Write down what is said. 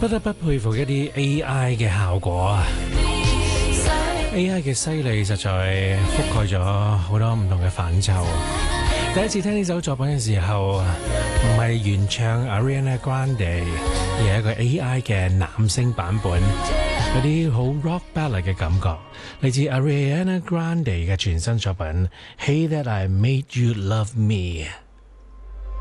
不得不佩服一啲 AI 嘅效果啊！AI 嘅犀利實在覆蓋咗好多唔同嘅範疇。第一次聽呢首作品嘅時候，唔係原唱 Ariana Grande， 而係一個 AI 嘅男聲版本，有啲好 rock ballad 嘅感覺，嚟自 Ariana Grande 嘅全新作品《Hey That I Made You Love Me》。